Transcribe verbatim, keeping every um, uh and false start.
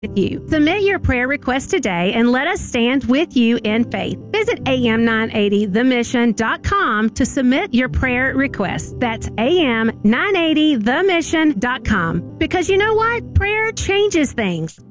you. Submit your prayer request today and let us stand with you in faith. Visit A M nine eighty the mission dot com to submit your prayer request. That's A M nine eighty the mission dot com. Because you know what? Prayer changes things.